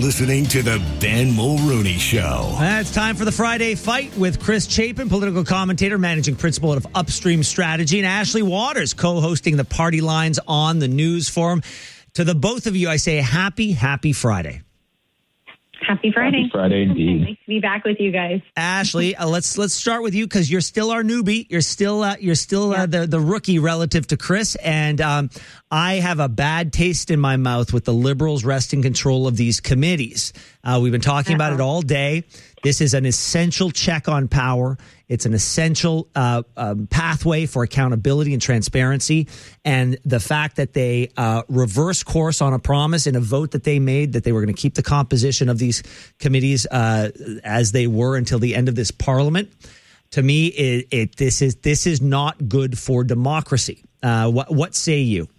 listening to the Ben Mulrooney Show. It's time for the Friday Fight with Chris Chapin, political commentator, managing principal of Upstream Strategy, and Ashley Waters, co-hosting the Party Lines on the News Forum. To the both of you, I say happy Friday. Happy Friday. Happy Friday indeed. Nice to be back with you guys. Ashley, let's start with you because you're still our newbie. You're still the rookie relative to Chris, and I have a bad taste in my mouth with the Liberals wresting control of these committees. We've been talking about it all day. This is an essential check on power. It's an essential pathway for accountability and transparency. And the fact that they reverse course on a promise in a vote that they made that they were going to keep the composition of these committees as they were until the end of this parliament. To me, this is not good for democracy. What say you?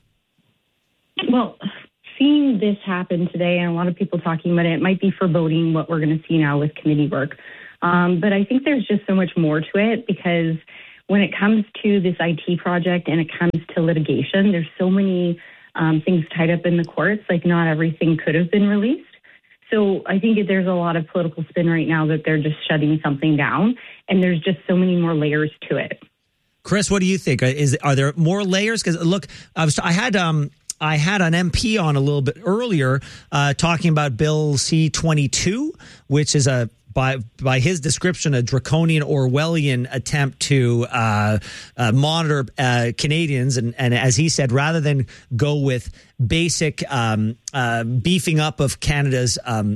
Well, seeing this happen today and a lot of people talking about it might be foreboding what we're going to see now with committee work. But I think there's just so much more to it because when it comes to this IT project and it comes to litigation, there's so many things tied up in the courts, like not everything could have been released. So I think there's a lot of political spin right now that they're just shutting something down, and there's just so many more layers to it. Chris, what do you think? Are there more layers? Because look, I had an MP on a little bit earlier talking about Bill C-22, which is by his description, a draconian Orwellian attempt to monitor Canadians. And as he said, rather than go with basic beefing up of Canada's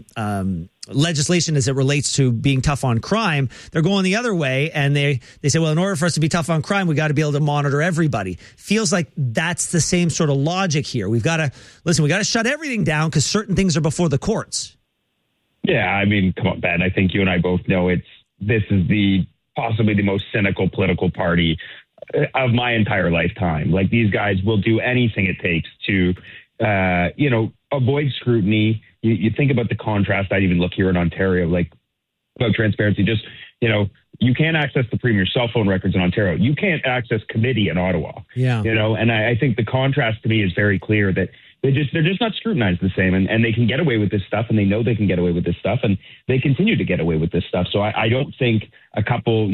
legislation as it relates to being tough on crime, they're going the other way. And they say, well, in order for us to be tough on crime, we got to be able to monitor everybody. Feels like that's the same sort of logic here. We got to shut everything down because certain things are before the courts. Yeah, I mean, come on, Ben. I think you and I both know this is possibly the most cynical political party of my entire lifetime. Like, these guys will do anything it takes to, avoid scrutiny. You think about the contrast. I'd even look here in Ontario, like, about transparency. Just, you can't access the Premier's cell phone records in Ontario. You can't access committee in Ottawa. Yeah. And I think the contrast to me is very clear that they're just not scrutinized the same, and they can get away with this stuff, and they know they can get away with this stuff, and they continue to get away with this stuff. So I don't think a couple,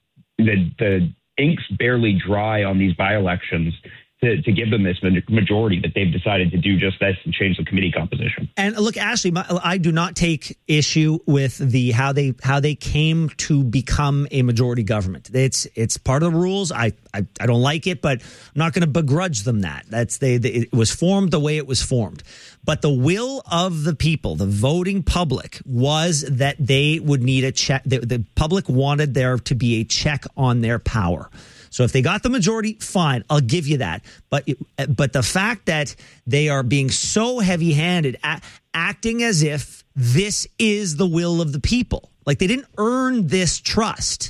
the ink's barely dry on these by-elections to give them this majority that they've decided to do just this and change the committee composition. And look, Ashley, I do not take issue with how they came to become a majority government. It's part of the rules. I don't like it, but I'm not going to begrudge them that. It was formed the way it was formed. But the will of the people, the voting public, was that they would need a check. The public wanted there to be a check on their power. So if they got the majority, fine, I'll give you that. But the fact that they are being so heavy-handed, acting as if this is the will of the people, like they didn't earn this trust,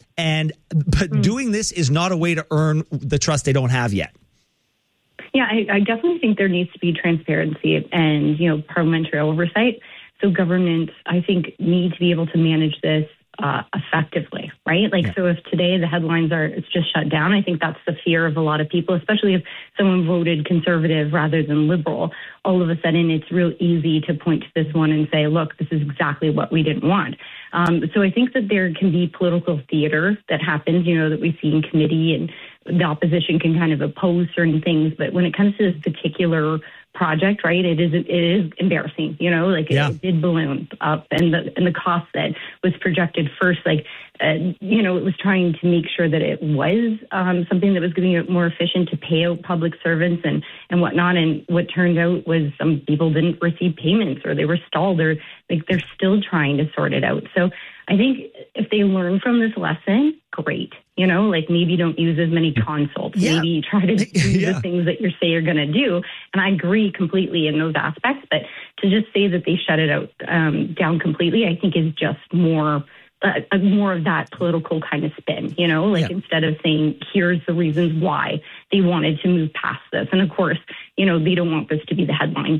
but doing this is not a way to earn the trust they don't have yet. Yeah, I definitely think there needs to be transparency and parliamentary oversight. So governments, I think, need to be able to manage this effectively, right? So if today the headlines are it's just shut down, I think that's the fear of a lot of people, especially if someone voted Conservative rather than Liberal. All of a sudden, it's real easy to point to this one and say, look, this is exactly what we didn't want. So I think that there can be political theater that happens, that we see in committee, and the opposition can kind of oppose certain things. But when it comes to this particular project, right, it is embarrassing, it did balloon up, and the cost that was projected first, it was trying to make sure that it was something that was going to be more efficient to pay out public servants and whatnot. And what turned out was some people didn't receive payments, or they were stalled, or they're still trying to sort it out. So I think if they learn from this lesson, great. Maybe don't use as many consults. Yeah. Maybe try to do the things that you say you're going to do. And I agree completely in those aspects. But to just say that they shut it out down completely, I think is just more of that political kind of spin, instead of saying, here's the reasons why they wanted to move past this. And of course, they don't want this to be the headline today.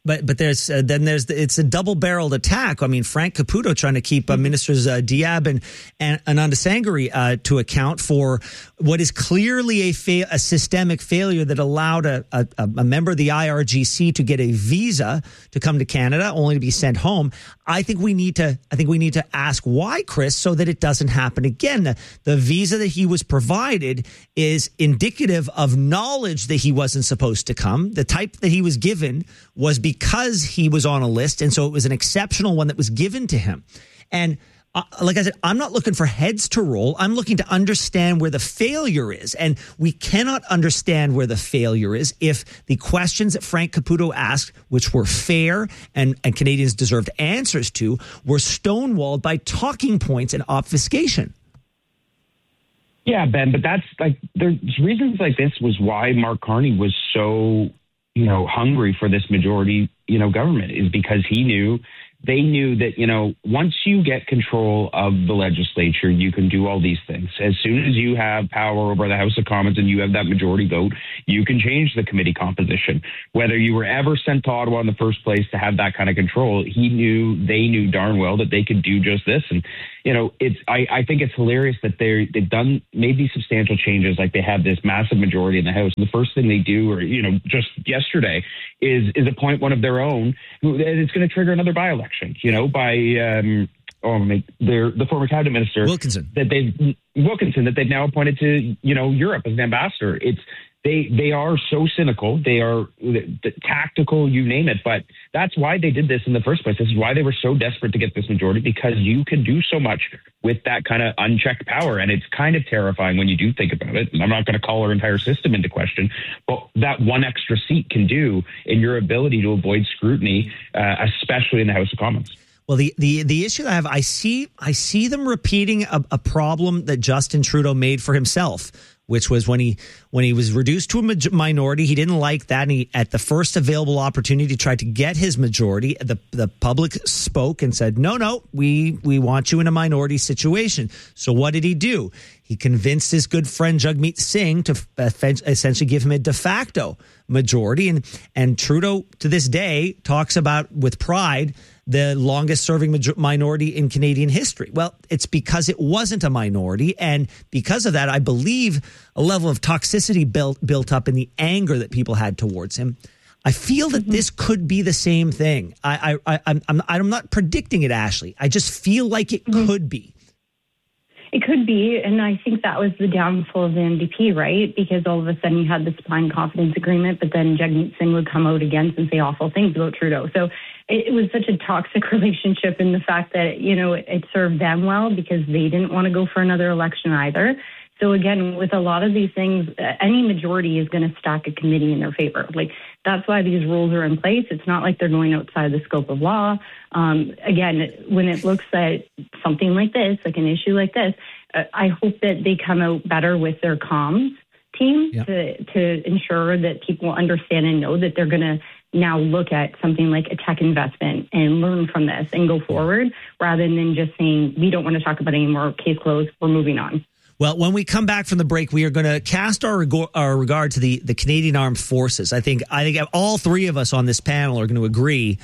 But there's it's a double-barreled attack. I mean, Frank Caputo trying to keep Ministers Diab and Ananda Sangari to account for what is clearly a systemic failure that allowed a member of the IRGC to get a visa to come to Canada, only to be sent home. I think we need to ask why, Chris, so that it doesn't happen again. The visa that he was provided is indicative of knowledge that he wasn't supposed to come. The type that he was given was because he was on a list, and so it was an exceptional one that was given to him. And like I said, I'm not looking for heads to roll. I'm looking to understand where the failure is. And we cannot understand where the failure is if the questions that Frank Caputo asked, which were fair and Canadians deserved answers to, were stonewalled by talking points and obfuscation. Yeah, Ben, but that's like, there's reasons like this was why Mark Carney was so, hungry for this majority, government, is because they knew that, once you get control of the legislature, you can do all these things. As soon as you have power over the House of Commons and you have that majority vote, you can change the committee composition. Whether you were ever sent to Ottawa in the first place to have that kind of control, they knew darn well that they could do just this. And, I think it's hilarious that they've made these substantial changes. Like, they have this massive majority in the House. And the first thing they do, or, just yesterday, is appoint one of their own, and it's going to trigger another by-election, by the former cabinet minister Wilkinson that they've now appointed to Europe as an ambassador. They are so cynical. They are tactical, you name it. But that's why they did this in the first place. This is why they were so desperate to get this majority, because you can do so much with that kind of unchecked power. And it's kind of terrifying when you do think about it. And I'm not going to call our entire system into question, but that one extra seat can do in your ability to avoid scrutiny, especially in the House of Commons. Well, the issue that I see them repeating a problem that Justin Trudeau made for himself, which was when he was reduced to a minority. He didn't like that, and he, at the first available opportunity, tried to get his majority. The public spoke and said, no, we want you in a minority situation. So what did he do? He convinced his good friend Jagmeet Singh to essentially give him a de facto majority. And Trudeau, to this day, talks about with pride the longest serving minority in Canadian history. Well, it's because it wasn't a minority. And because of that, I believe a level of toxicity built up in the anger that people had towards him. I feel that this could be the same thing. I'm not predicting it, Ashley. I just feel like it could be. It could be, and I think that was the downfall of the NDP, right? Because all of a sudden you had the supply and confidence agreement, but then Jagmeet Singh would come out against and say awful things about Trudeau. So it was such a toxic relationship in the fact that, it served them well because they didn't want to go for another election either. So again, with a lot of these things, any majority is going to stack a committee in their favor. Like, that's why these rules are in place. It's not like they're going outside the scope of law. Again, when it looks at something like this, like an issue like this, I hope that they come out better with their comms team to ensure that people understand and know that they're going to now look at something like a tech investment and learn from this and go forward, rather than just saying, we don't want to talk about it anymore, case closed, we're moving on. Well, when we come back from the break, we are going to cast our regard to the Canadian Armed Forces. I think all three of us on this panel are going to agree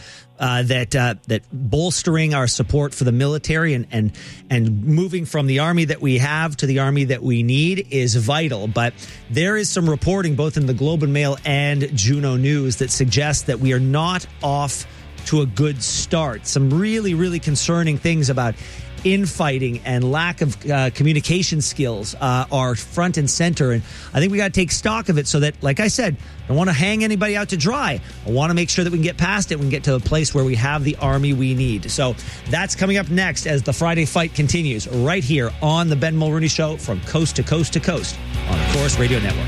that bolstering our support for the military and moving from the army that we have to the army that we need is vital. But there is some reporting both in the Globe and Mail and Juno News that suggests that we are not off to a good start. Some really, really concerning things about infighting and lack of communication skills are front and center. And I think we got to take stock of it so that, like I said, I don't want to hang anybody out to dry. I want to make sure that we can get past it. We can get to a place where we have the army we need. So that's coming up next as the Friday Fight continues right here on the Ben Mulrooney Show from coast to coast to coast on the Corus Radio Network.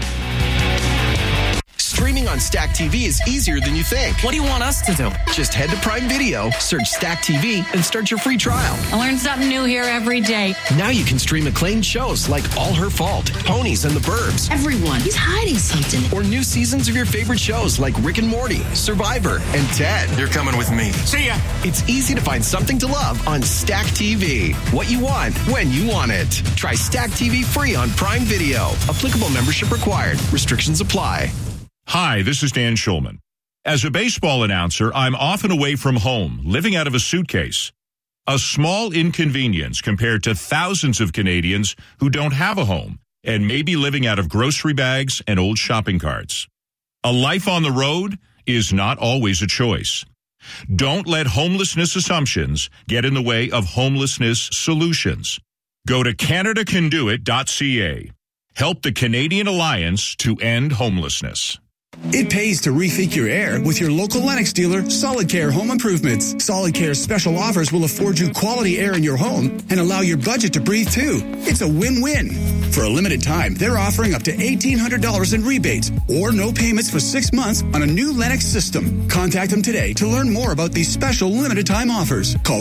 Streaming on Stack TV is easier than you think. What do you want us to do? Just head to Prime Video, search Stack TV, and start your free trial. I learn something new here every day. Now you can stream acclaimed shows like All Her Fault, Ponies and the Burbs. Everyone, he's hiding something. Or new seasons of your favorite shows like Rick and Morty, Survivor, and Ted. You're coming with me. See ya. It's easy to find something to love on Stack TV. What you want, when you want it. Try Stack TV free on Prime Video. Applicable membership required. Restrictions apply. Hi, this is Dan Schulman. As a baseball announcer, I'm often away from home, living out of a suitcase. A small inconvenience compared to thousands of Canadians who don't have a home and may be living out of grocery bags and old shopping carts. A life on the road is not always a choice. Don't let homelessness assumptions get in the way of homelessness solutions. Go to CanadaCanDoIt.ca. Help the Canadian Alliance to End Homelessness. It pays to rethink your air with your local Lennox dealer, Solid Care Home Improvements. Solid Care's special offers will afford you quality air in your home and allow your budget to breathe too. It's a win-win. For a limited time, they're offering up to $1,800 in rebates or no payments for 6 months on a new Lennox system. Contact them today to learn more about these special limited time offers. Call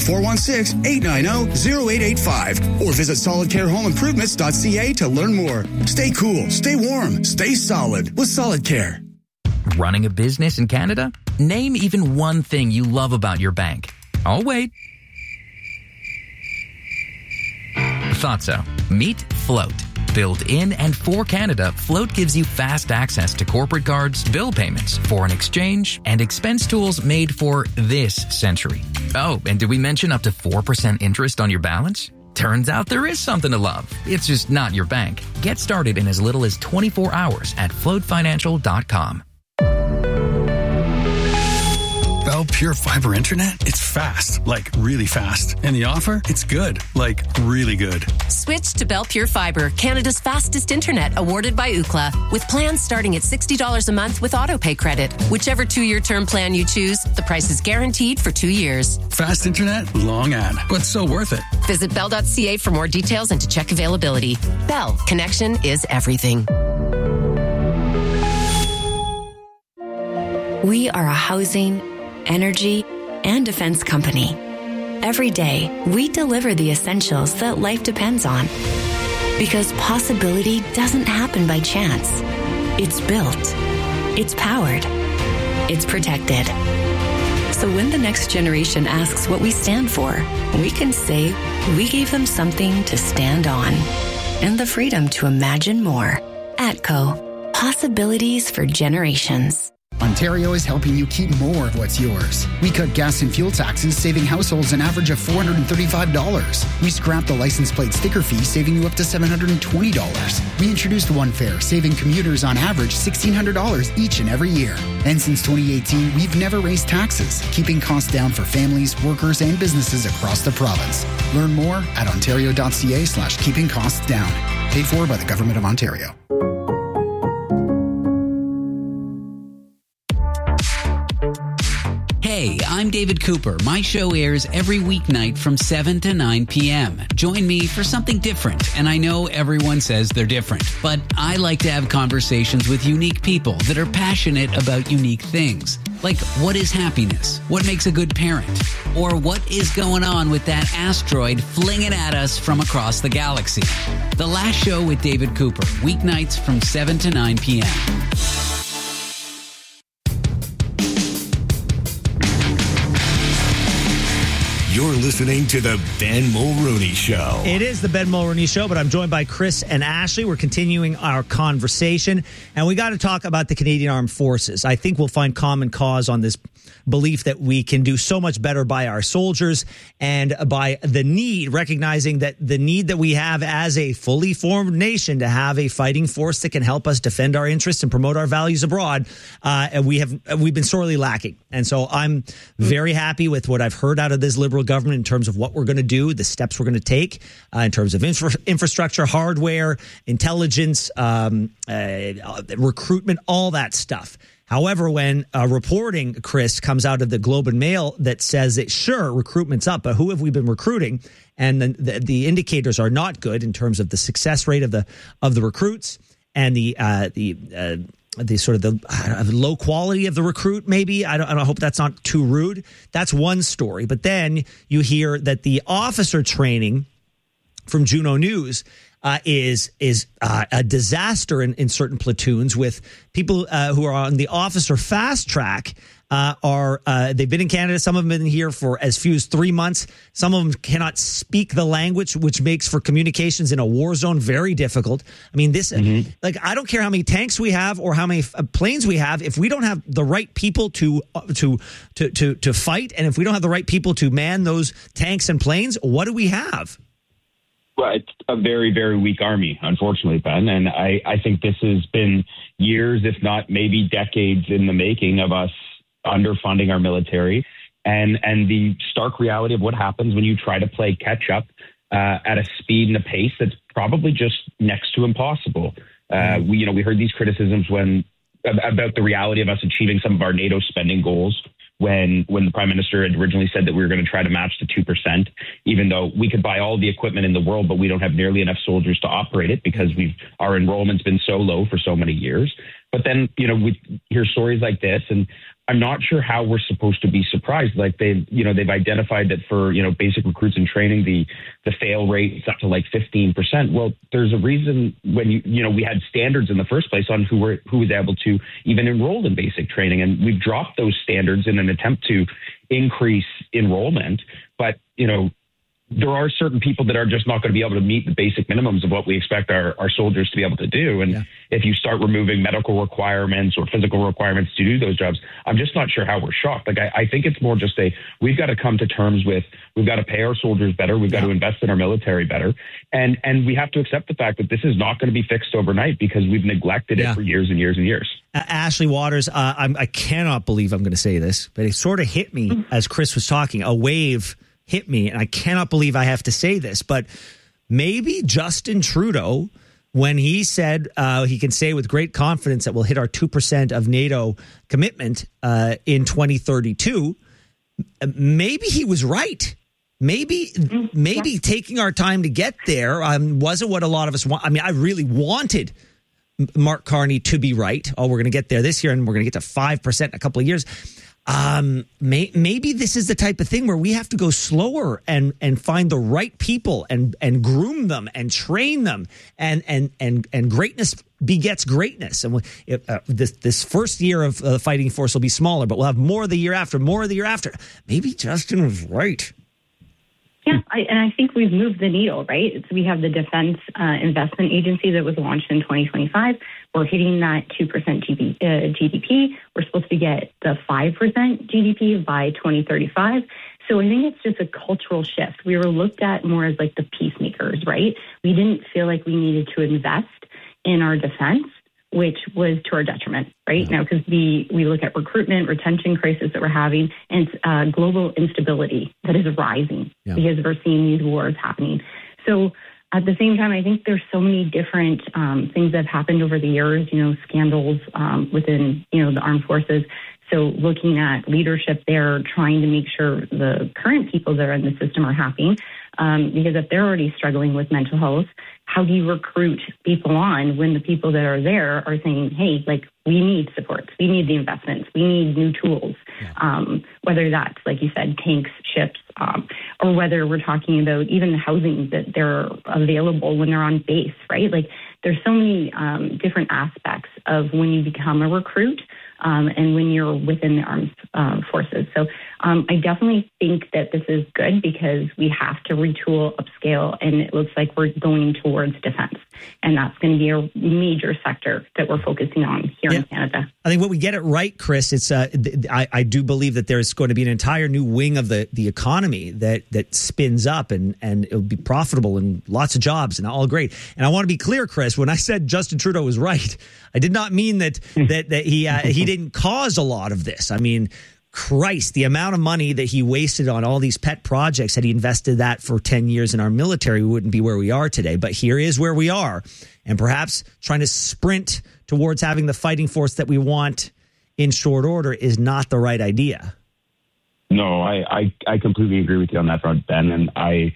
416-890-0885 or visit solidcarehomeimprovements.ca to learn more. Stay cool, stay warm, stay solid with Solid Care. Running a business in Canada? Name even one thing you love about your bank. I'll wait. Thought so. Meet Float. Built in and for Canada, Float gives you fast access to corporate cards, bill payments, foreign exchange, and expense tools made for this century. Oh, and did we mention up to 4% interest on your balance? Turns out there is something to love. It's just not your bank. Get started in as little as 24 hours at floatfinancial.com. Bell Pure Fiber Internet? It's fast, like really fast. And the offer? It's good, like really good. Switch to Bell Pure Fiber, Canada's fastest internet, awarded by Ookla, with plans starting at $60 a month with autopay credit. Whichever 2-year term plan you choose, the price is guaranteed for 2 years. Fast internet, long ad, but so worth it. Visit bell.ca for more details and to check availability. Bell, connection is everything. We are a housing, energy, and defense company. Every day, we deliver the essentials that life depends on. Because possibility doesn't happen by chance. It's built. It's powered. It's protected. So when the next generation asks what we stand for, we can say we gave them something to stand on. And the freedom to imagine more. ATCO. Possibilities for generations. Ontario is helping you keep more of what's yours. We cut gas and fuel taxes, saving households an average of $435. We scrapped the license plate sticker fee, saving you up to $720. We introduced One Fare, saving commuters on average $1,600 each and every year. And since 2018, we've never raised taxes, keeping costs down for families, workers, and businesses across the province. Learn more at ontario.ca/keeping costs down. Paid for by the Government of Ontario. Hey, I'm David Cooper. My show airs every weeknight from 7 to 9 p.m. Join me for something different. And I know everyone says they're different, but I like to have conversations with unique people that are passionate about unique things. Like, what is happiness? What makes a good parent? Or what is going on with that asteroid flinging at us from across the galaxy? The Last Show with David Cooper, weeknights from 7 to 9 p.m. You're listening to the Ben Mulrooney Show. It is the Ben Mulrooney Show, but I'm joined by Chris and Ashley. We're continuing our conversation, and we got to talk about the Canadian Armed Forces. I think we'll find common cause on this belief that we can do so much better by our soldiers and by the need, recognizing that the need that we have as a fully formed nation to have a fighting force that can help us defend our interests and promote our values abroad, and we've been sorely lacking. And so I'm very happy with what I've heard out of this Liberal government in terms of what we're going to do, the steps we're going to take in terms of infrastructure, hardware, intelligence, recruitment, all that stuff. However, when reporting, Chris, comes out of the Globe and Mail that says that, sure, recruitment's up, but who have we been recruiting? And the indicators are not good in terms of the success rate of the recruits and the sort of the low quality of the recruit, maybe. I hope that's not too rude. That's one story. But then you hear that the officer training from Juno News is a disaster in certain platoons with people who are on the officer fast track. They've been in Canada. Some of them have been here for as few as 3 months. Some of them cannot speak the language, which makes for communications in a war zone very difficult. I mean, I don't care how many tanks we have or how many planes we have. If we don't have the right people to fight, and if we don't have the right people to man those tanks and planes, what do we have? Well, it's a very, very weak army, unfortunately, Ben. And I think this has been years, if not maybe decades in the making of us underfunding our military, and the stark reality of what happens when you try to play catch up at a speed and a pace that's probably just next to impossible. We heard these criticisms about the reality of us achieving some of our NATO spending goals when the Prime Minister had originally said that we were going to try to match the 2%, even though we could buy all the equipment in the world, but we don't have nearly enough soldiers to operate it because our enrollment's been so low for so many years. But then, we hear stories like this, and I'm not sure how we're supposed to be surprised. Like they've identified that for, basic recruits and training, the fail rate is up to like 15%. Well, there's a reason when we had standards in the first place on who was able to even enroll in basic training. And we've dropped those standards in an attempt to increase enrollment. But, there are certain people that are just not going to be able to meet the basic minimums of what we expect our soldiers to be able to do. And if you start removing medical requirements or physical requirements to do those jobs, I'm just not sure how we're shocked. Like, I think it's more just we've got to come to terms with, we've got to pay our soldiers better. We've got to invest in our military better. And we have to accept the fact that this is not going to be fixed overnight because we've neglected it for years and years and years. Ashley Waters, I cannot believe I'm going to say this, but it sort of hit me as Chris was talking. A wave hit me, and I cannot believe I have to say this, but maybe Justin Trudeau, when he said he can say with great confidence that we'll hit our 2% of NATO commitment in 2032, maybe he was right. Maybe taking our time to get there wasn't what a lot of us want. I mean, I really wanted Mark Carney to be right. Oh, we're going to get there this year, and we're going to get to 5% in a couple of years. Maybe this is the type of thing where we have to go slower and find the right people and groom them and train them and greatness begets greatness. And this first year of the fighting force will be smaller, but we'll have more the year after. Maybe Justin was right. Yeah, I think we've moved the needle, right? So we have the Defense Investment Agency that was launched in 2025. We're hitting that 2% GDP. We're supposed to get the 5% GDP by 2035. So I think it's just a cultural shift. We were looked at more as like the peacemakers, right? We didn't feel like we needed to invest in our defense, which was to our detriment, right? Now, because we look at recruitment, retention crisis that we're having, and global instability that is rising because we're seeing these wars happening. So at the same time, I think there's so many different things that have happened over the years, scandals within, the armed forces. So looking at leadership there, trying to make sure the current people that are in the system are happy, because if they're already struggling with mental health, how do you recruit people on when the people that are there are saying, hey, like, we need supports, we need the investments, we need new tools, whether that's, like you said, tanks, ships, or whether we're talking about even the housing that they're available when they're on base, right? Like, there's so many different aspects of when you become a recruit and when you're within the armed forces. So I definitely think that this is good because we have to retool, upscale, and it looks like we're going towards defense. And that's going to be a major sector that we're focusing on here in Canada. I think when we get it right, Chris, it's I do believe that there's going to be an entire new wing of the economy that spins up and it'll be profitable and lots of jobs and all great. And I want to be clear, Chris, when I said Justin Trudeau was right, I did not mean that he didn't cause a lot of this. I mean, Christ, the amount of money that he wasted on all these pet projects, had he invested that for 10 years in our military, we wouldn't be where we are today. But here is where we are. And perhaps trying to sprint towards having the fighting force that we want in short order is not the right idea. No, I completely agree with you on that front, Ben. And I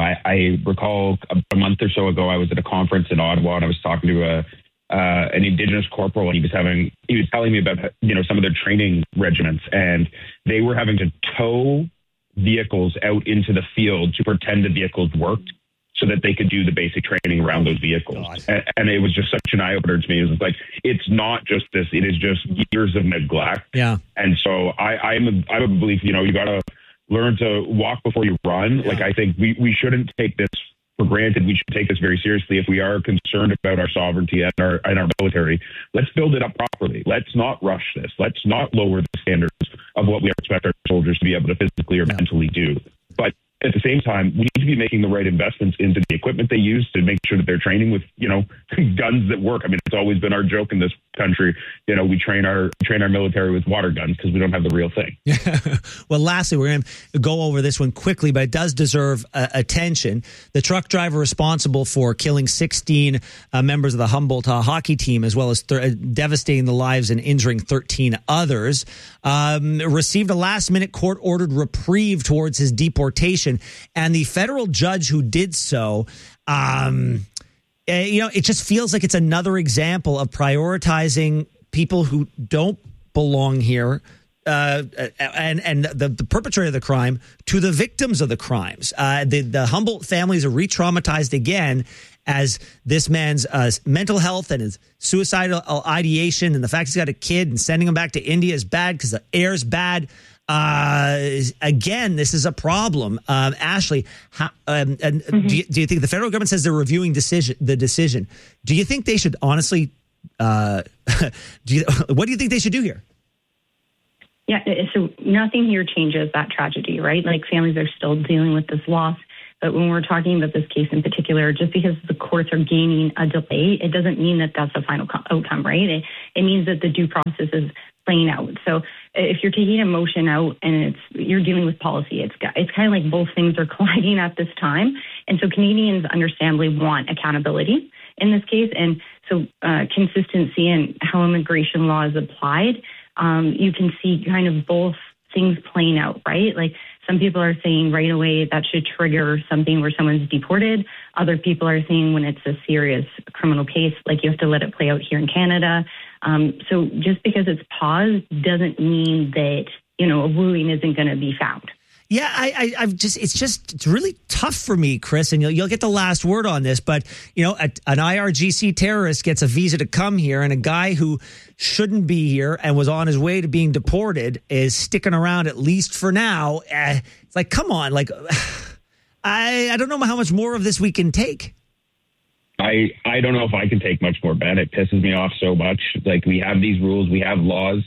recall a month or so ago, I was at a conference in Ottawa and I was talking to an Indigenous corporal, and he was telling me about some of their training regiments, and they were having to tow vehicles out into the field to pretend the vehicles worked so that they could do the basic training around those vehicles. And it was just such an eye-opener to me. It was like, it's not just this, it is just years of neglect. Yeah. And so I believe, you got to learn to walk before you run. Yeah. Like, I think we shouldn't take this for granted. We should take this very seriously. If we are concerned about our sovereignty and our military, let's build it up properly. Let's not rush this. Let's not lower the standards of what we expect our soldiers to be able to physically or mentally do. But at the same time, we need to be making the right investments into the equipment they use to make sure that they're training with, guns that work. I mean, it's always been our joke in this country. We train our military with water guns because we don't have the real thing. Well, lastly, we're going to go over this one quickly, but it does deserve attention. The truck driver responsible for killing 16 members of the Humboldt hockey team, as well as devastating the lives and injuring 13 others, received a last-minute court-ordered reprieve towards his deportation. And the federal judge who did so, it just feels like it's another example of prioritizing people who don't belong here, and the perpetrator of the crime to the victims of the crimes. The Humboldt families are re-traumatized again as this man's mental health and his suicidal ideation and the fact he's got a kid and sending him back to India is bad because the air's bad. Again, this is a problem. Ashley, do you think the federal government says they're reviewing the decision? Do you think they should honestly, what do you think they should do here? Yeah, so nothing here changes that tragedy, right? Like, families are still dealing with this loss. But when we're talking about this case in particular, just because the courts are gaining a delay, it doesn't mean that that's the final outcome, right? It means that the due process is playing out. So if you're taking emotion out and you're dealing with policy, it's kind of like both things are colliding at this time. And so Canadians understandably want accountability in this case. And so consistency in how immigration law is applied, you can see kind of both things playing out, right? Like, some people are saying right away that should trigger something where someone's deported. Other people are saying when it's a serious criminal case, like, you have to let it play out here in Canada. So just because it's paused doesn't mean that, a ruling isn't going to be found. Yeah, it's really tough for me, Chris, and you'll get the last word on this, but, an IRGC terrorist gets a visa to come here, and a guy who shouldn't be here and was on his way to being deported is sticking around, at least for now. It's like, come on, like, I don't know how much more of this we can take. I don't know if I can take much more, Ben. It pisses me off so much. Like, we have these rules, we have laws.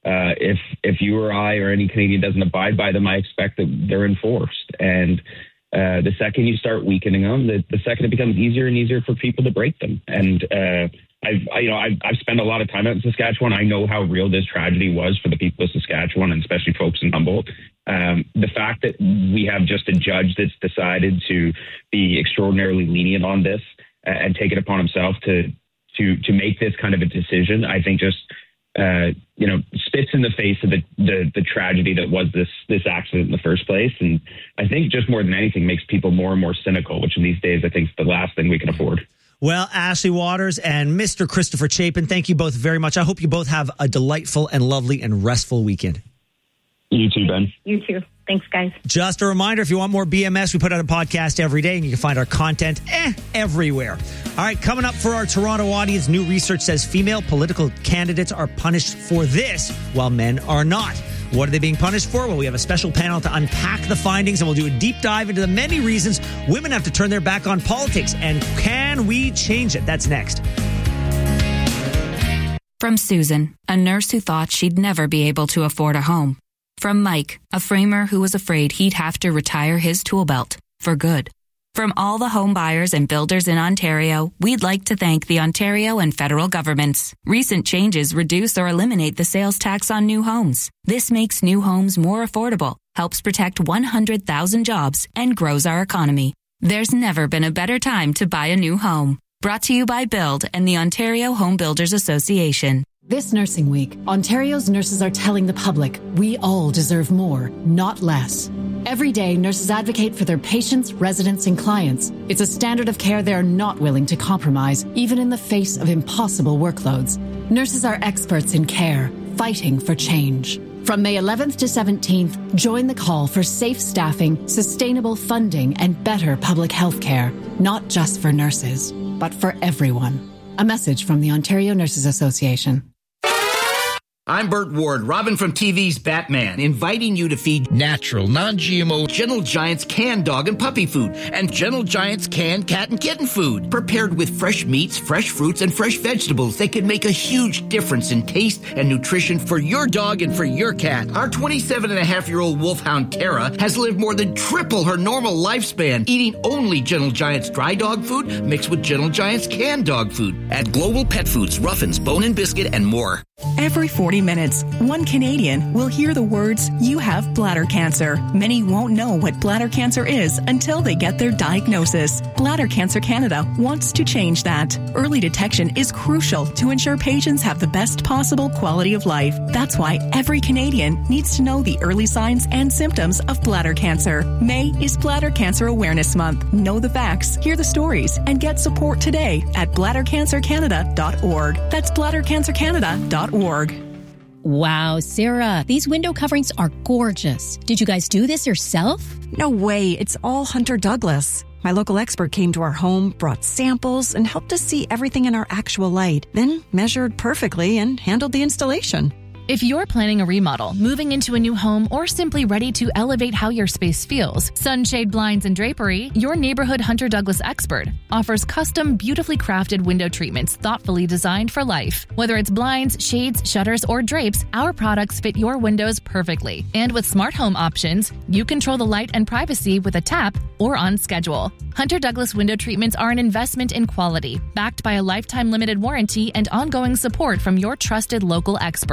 If you or I or any Canadian doesn't abide by them, I expect that they're enforced. And the second you start weakening them, the second it becomes easier and easier for people to break them. And I've spent a lot of time out in Saskatchewan. I know how real this tragedy was for the people of Saskatchewan, and especially folks in Humboldt. The fact that we have just a judge that's decided to be extraordinarily lenient on this and take it upon himself to make this kind of a decision, I think just spits in the face of the tragedy that was this accident in the first place. And I think just more than anything makes people more and more cynical, which in these days I think is the last thing we can afford. Well, Ashley Waters and Mr. Christopher Chapin, thank you both very much. I hope you both have a delightful and lovely and restful weekend. You too, Ben. You too. Thanks, guys. Just a reminder, if you want more BMS, we put out a podcast every day, and you can find our content everywhere. All right, coming up for our Toronto audience, new research says female political candidates are punished for this, while men are not. What are they being punished for? Well, we have a special panel to unpack the findings, and we'll do a deep dive into the many reasons women have to turn their back on politics. And can we change it? That's next. From Susan, a nurse who thought she'd never be able to afford a home. From Mike, a framer who was afraid he'd have to retire his tool belt for good. From all the home buyers and builders in Ontario, we'd like to thank the Ontario and federal governments. Recent changes reduce or eliminate the sales tax on new homes. This makes new homes more affordable, helps protect 100,000 jobs, and grows our economy. There's never been a better time to buy a new home. Brought to you by Build and the Ontario Home Builders Association. This Nursing Week, Ontario's nurses are telling the public we all deserve more, not less. Every day, nurses advocate for their patients, residents, and clients. It's a standard of care they're not willing to compromise, even in the face of impossible workloads. Nurses are experts in care, fighting for change. From May 11th to 17th, join the call for safe staffing, sustainable funding, and better public health care. Not just for nurses, but for everyone. A message from the Ontario Nurses Association. I'm Burt Ward, Robin from TV's Batman, inviting you to feed natural, non-GMO Gentle Giants canned dog and puppy food and Gentle Giants canned cat and kitten food. Prepared with fresh meats, fresh fruits, and fresh vegetables, they can make a huge difference in taste and nutrition for your dog and for your cat. Our 27-and-a-half-year-old wolfhound Tara has lived more than triple her normal lifespan, eating only Gentle Giants dry dog food mixed with Gentle Giants canned dog food at Global Pet Foods, Ruffins, Bone and Biscuit, and more. Every 40 minutes, one Canadian will hear the words, "You have bladder cancer." Many won't know what bladder cancer is until they get their diagnosis. Bladder Cancer Canada wants to change that. Early detection is crucial to ensure patients have the best possible quality of life. That's why every Canadian needs to know the early signs and symptoms of bladder cancer. May is Bladder Cancer Awareness Month. Know the facts, hear the stories, and get support today at bladdercancercanada.org. That's bladdercancercanada.org. Wow, Sarah, these window coverings are gorgeous. Did you guys do this yourself? No way. It's all Hunter Douglas. My local expert came to our home, brought samples, and helped us see everything in our actual light, then measured perfectly and handled the installation. If you're planning a remodel, moving into a new home, or simply ready to elevate how your space feels, Sunshade Blinds and Drapery, your neighborhood Hunter Douglas expert, offers custom, beautifully crafted window treatments thoughtfully designed for life. Whether it's blinds, shades, shutters, or drapes, our products fit your windows perfectly. And with smart home options, you control the light and privacy with a tap or on schedule. Hunter Douglas window treatments are an investment in quality, backed by a lifetime limited warranty and ongoing support from your trusted local expert.